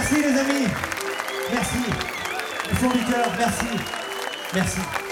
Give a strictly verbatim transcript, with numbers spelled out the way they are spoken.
Merci les amis. Merci. Du fond du cœur, merci. Merci.